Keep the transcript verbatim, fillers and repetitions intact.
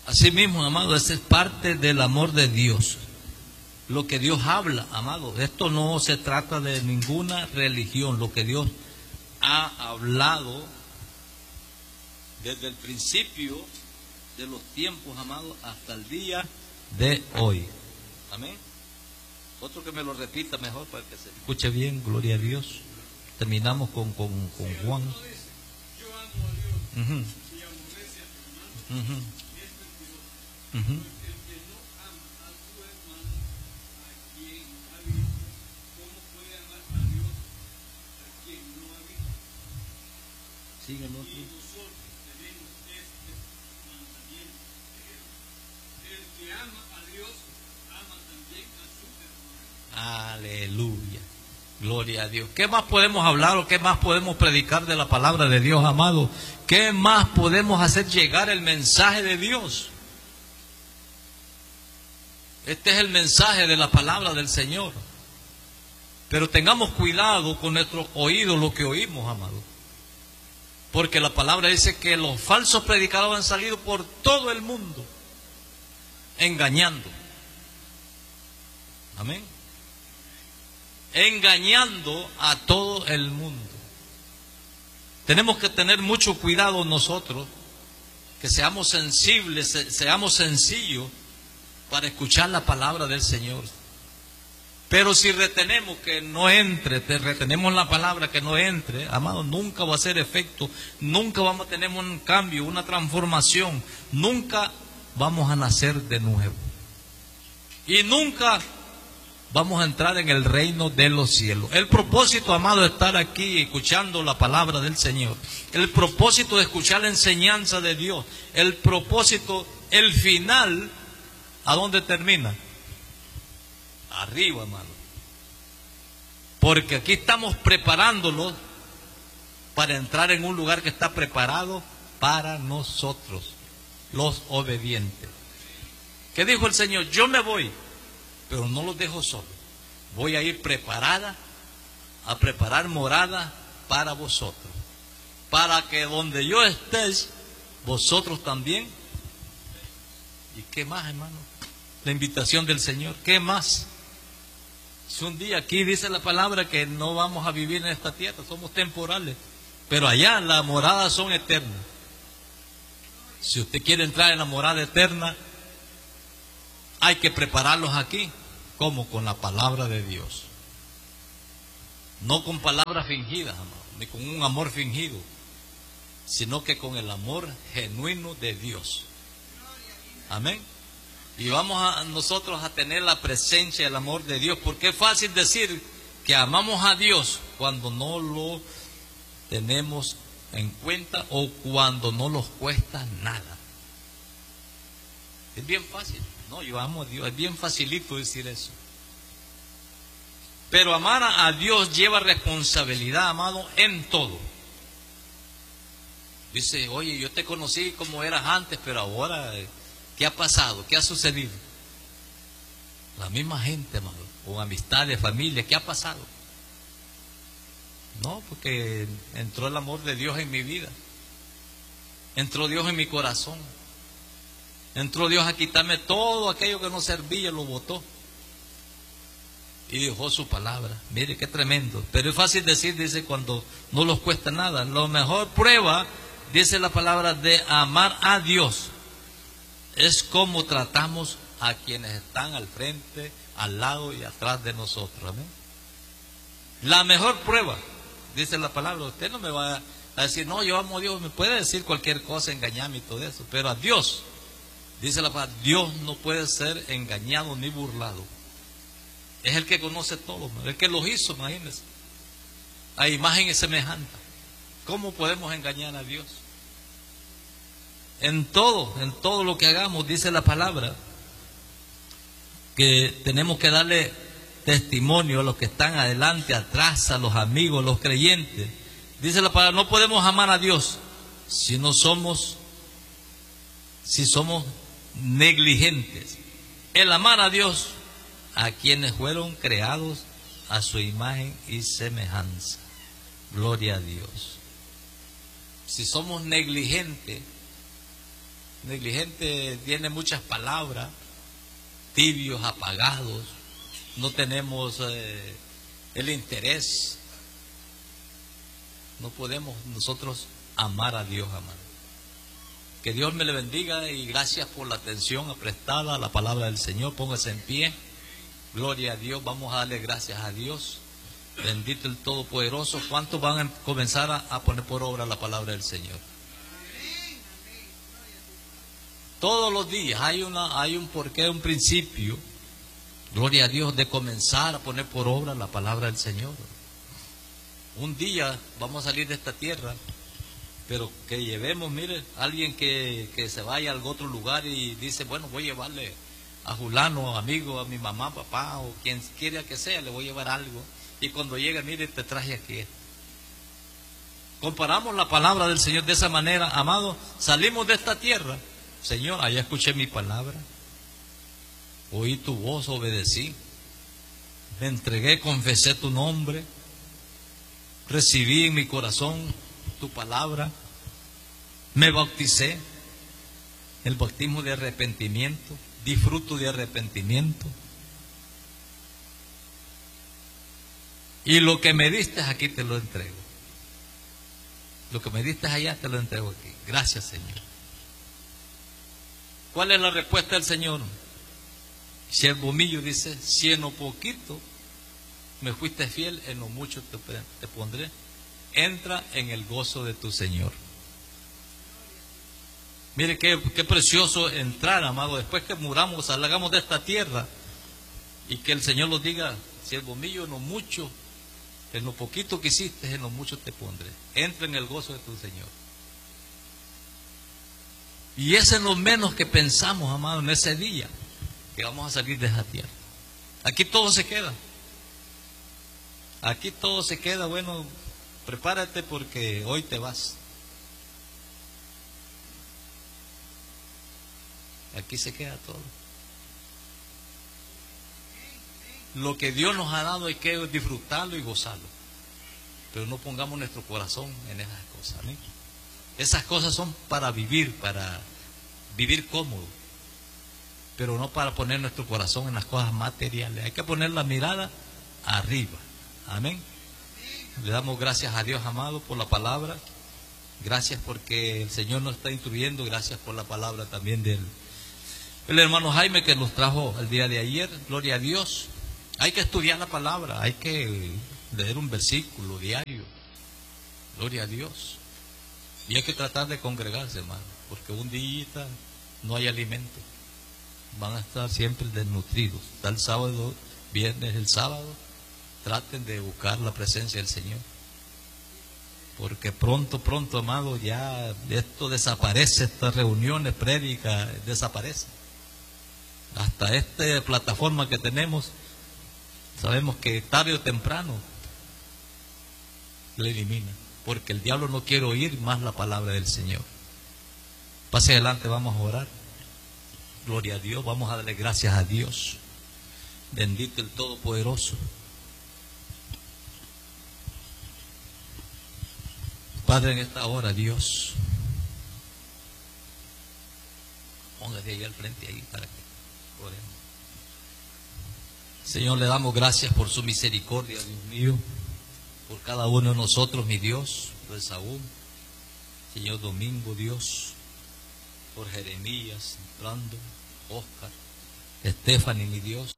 Así mismo, amado, esa es parte del amor de Dios. Lo que Dios habla, amado. Esto no se trata de ninguna religión. Lo que Dios ha hablado desde el principio de los tiempos, amado, hasta el día de hoy. Amén. Otro que me lo repita mejor para que se escuche bien. Gloria a Dios. Terminamos con, con, con Juan. Uh-huh. Uh-huh. Uh-huh. Síguelo. Aleluya. Gloria a Dios. ¿Qué más podemos hablar o qué más podemos predicar de la palabra de Dios, amado? ¿Qué más podemos hacer llegar el mensaje de Dios? Este es el mensaje de la palabra del Señor. Pero tengamos cuidado con nuestros oídos, lo que oímos, amado. Porque la palabra dice que los falsos predicadores han salido por todo el mundo, engañando. Amén. Engañando a todo el mundo. Tenemos que tener mucho cuidado nosotros, que seamos sensibles, seamos sencillos para escuchar la palabra del Señor. Pero si retenemos que no entre, te retenemos la palabra que no entre, amado, nunca va a hacer efecto, nunca vamos a tener un cambio, una transformación, nunca vamos a nacer de nuevo. Y nunca vamos a entrar en el reino de los cielos. El propósito, amado, de estar aquí escuchando la palabra del Señor, el propósito de escuchar la enseñanza de Dios, el propósito, el final, ¿a dónde termina? Arriba, amado. Porque aquí estamos preparándolos para entrar en un lugar que está preparado para nosotros, los obedientes. ¿Qué dijo el Señor? Yo me voy, pero no los dejo solos. Voy a ir preparada, a preparar morada para vosotros, para que donde yo estés, vosotros también. ¿Y qué más, hermano? La invitación del Señor. ¿Qué más? Si un día aquí dice la palabra que no vamos a vivir en esta tierra, somos temporales, pero allá las moradas son eternas. Si usted quiere entrar en la morada eterna, hay que prepararlos aquí. ¿Cómo? Con la palabra de Dios. No con palabras fingidas, amado, ni con un amor fingido, sino que con el amor genuino de Dios. Amén. Y vamos a nosotros a tener la presencia y el amor de Dios, porque es fácil decir que amamos a Dios cuando no lo tenemos en cuenta o cuando no nos cuesta nada. Es bien fácil. No, yo amo a Dios, es bien facilito decir eso. Pero amar a Dios lleva responsabilidad, amado, en todo. Dice, oye, yo te conocí como eras antes, pero ahora, ¿qué ha pasado? ¿Qué ha sucedido? La misma gente, amado, con amistades, familia, ¿qué ha pasado? No, porque entró el amor de Dios en mi vida. Entró Dios en mi corazón. Entró Dios a quitarme todo aquello que no servía, lo botó. Y dejó su palabra. Mire, qué tremendo. Pero es fácil decir, dice, cuando no nos cuesta nada. La mejor prueba, dice la palabra, de amar a Dios es como tratamos a quienes están al frente, al lado y atrás de nosotros. ¿Amén? La mejor prueba, dice la palabra. Usted no me va a decir, no, yo amo a Dios. Me puede decir cualquier cosa, engañarme y todo eso. Pero a Dios, dice la palabra, Dios no puede ser engañado ni burlado. Es el que conoce todo, el que los hizo, imagínense. A imagen y semejanza. ¿Cómo podemos engañar a Dios? En todo, en todo lo que hagamos, dice la palabra, que tenemos que darle testimonio a los que están adelante, atrás, a los amigos, a los creyentes. Dice la palabra, no podemos amar a Dios si no somos, si somos negligentes. El amar a Dios, a quienes fueron creados a su imagen y semejanza. Gloria a Dios. Si somos negligentes, Negligente tiene muchas palabras, tibios, apagados, no tenemos eh, el interés. No podemos nosotros amar a Dios, amado. Que Dios me le bendiga y gracias por la atención prestada a la palabra del Señor. Póngase en pie. Gloria a Dios. Vamos a darle gracias a Dios. Bendito el Todopoderoso. ¿Cuántos van a comenzar a, a poner por obra la palabra del Señor? Todos los días hay una, hay un porqué, un principio. Gloria a Dios, de comenzar a poner por obra la palabra del Señor. Un día vamos a salir de esta tierra, pero que llevemos, mire, alguien que, que se vaya a algún otro lugar y dice, bueno, voy a llevarle a fulano, amigo, a mi mamá, papá, o quien quiera que sea, le voy a llevar algo. Y cuando llegue, mire, te traje aquí. Comparamos la palabra del Señor de esa manera, amado. Salimos de esta tierra, Señor, allá escuché mi palabra, oí tu voz, obedecí, me entregué, confesé tu nombre, recibí en mi corazón tu palabra, me bauticé, el bautismo de arrepentimiento, di fruto de arrepentimiento. Y lo que me diste aquí te lo entrego. Lo que me diste allá te lo entrego aquí. Gracias, Señor. ¿Cuál es la respuesta del Señor? Siervo mío, dice, si en lo poquito me fuiste fiel, en lo mucho te, te pondré. Entra en el gozo de tu Señor. Mire qué, qué precioso entrar, amado, después que muramos, salgamos de esta tierra y que el Señor nos diga, siervo mío, en lo mucho, en lo poquito que hiciste, en lo mucho te pondré. Entra en el gozo de tu Señor. Y ese es lo menos que pensamos, amado, en ese día que vamos a salir de esa tierra. Aquí todo se queda. Aquí todo se queda. Bueno, prepárate porque hoy te vas. Aquí se queda todo. Lo que Dios nos ha dado hay que disfrutarlo y gozarlo. Pero no pongamos nuestro corazón en esas cosas, ¿no? Esas cosas son para vivir, para vivir cómodo, pero no para poner nuestro corazón en las cosas materiales. Hay que poner la mirada arriba. Amén. Le damos gracias a Dios, amado, por la palabra. Gracias porque el Señor nos está instruyendo. Gracias por la palabra también del el hermano Jaime que nos trajo el día de ayer. Gloria a Dios. Hay que estudiar la palabra, hay que leer un versículo diario. Gloria a Dios. Y hay que tratar de congregarse, hermano, porque un día no hay alimento. Van a estar siempre desnutridos. Está el sábado, viernes, el sábado. Traten de buscar la presencia del Señor. Porque pronto, pronto, amado, ya esto desaparece, estas reuniones, prédicas, desaparecen. Hasta esta plataforma que tenemos, sabemos que tarde o temprano le elimina. Porque el diablo no quiere oír más la palabra del Señor. Pase adelante, vamos a orar. Gloria a Dios, vamos a darle gracias a Dios. Bendito el Todopoderoso. Padre, en esta hora, Dios, póngase ahí al frente ahí para que oremos. Señor, le damos gracias por su misericordia, Dios mío, por cada uno de nosotros, mi Dios, por Saúl, Señor Domingo, Dios, por Jeremías, Brando, Oscar, Stephanie, mi Dios.